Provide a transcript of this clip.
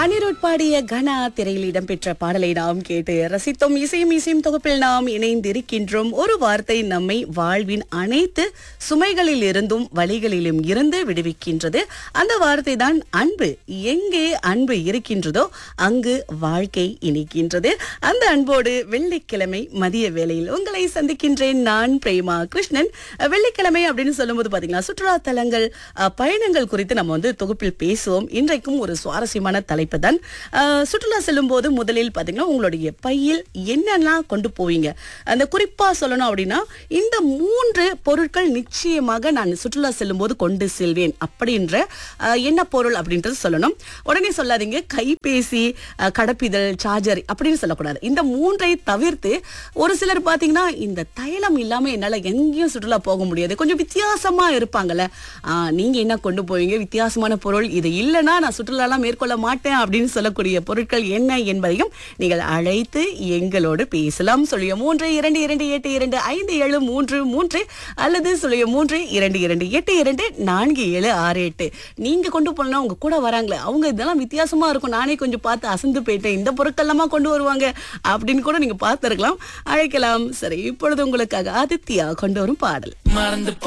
அனிருத் பாடிய கனா திரையில் இடம்பெற்ற பாடலை நாம் கேட்டு ரசித்தோம். இசையும் தொகுப்பில் நாம் இணைந்திருக்கின்றோம். ஒரு வார்த்தை நம்மை வாழ்வின் அனைத்து சுமைகளில் இருந்தும் வழிகளிலும் இருந்து விடுவிக்கின்றது. அந்த வார்த்தை தான் அன்பு. எங்கே அன்பு இருக்கின்றதோ அங்கு வாழ்க்கை இனிக்கின்றது. அந்த அன்போடு வெள்ளிக்கிழமை மதிய வேளையில் உங்களை சந்திக்கின்றேன். நான் பிரேமா கிருஷ்ணன். வெள்ளிக்கிழமை அப்படின்னு சொல்லும்போது பாத்தீங்களா, சுற்றுலா தலங்கள் பயணங்கள் குறித்து நம்ம தொகுப்பில் பேசுவோம். இன்றைக்கும் ஒரு சுவாரஸ்யமான தலைப்பு தான். சுற்றுலா செல்லும் போது முதலில் பாத்தீங்கன்னா உங்களுடைய பையில் என்னெல்லாம் கொண்டு போவீங்க, அந்த குறிப்பா சொல்லணும் அப்படின்னா இந்த 3 பொருட்கள் நிச்சயமாக நான் சுற்றுலா செல்லும் போது கொண்டு செல்வேன் அப்படின்ற என்ன பொருள் அப்படின்றது சொல்லணும். உடனே சொல்லாதீங்க கைபேசி, கடப்பிதழ், சார்ஜர் அப்படின்னு சொல்லக்கூடாது. இந்த 3ஐ தவிர்த்து ஒரு சிலர் பாத்தீங்கன்னா இந்த தைலம் இல்லாம என்னால எங்கேயும் சுற்றுலா போக முடியாது, கொஞ்சம் வித்தியாசமா இருப்பாங்கல்ல. நீங்க என்ன கொண்டு போவீங்க? வித்தியாசமான பொருள், இது இல்லைன்னா நான் சுற்றுலாலாம் மேற்கொள்ள மாட்டேன் அப்படின்னு சொல்லக்கூடிய பொருட்கள் என்ன என்பதையும் நீங்கள் அழைத்து எங்களோடு பேசலாம். 0322282573 அல்லது 032228246768. நீங்க கொண்டு போனா உங்க கூட வராங்களே, அவங்க இதெல்லாம் வித்தியாசமா இருக்கும், நானே கொஞ்சம் பார்த்து அசந்து போயிட்டேன், இந்த பொருட்கள்லாமா கொண்டு வருவாங்க அப்படின்னு கூட நீங்க பார்த்திருக்கலாம். அழைக்கலாம். சரி, இப்பொழுது உங்களுக்காக ஆதித்யா கொண்டு வரும் பாடல்.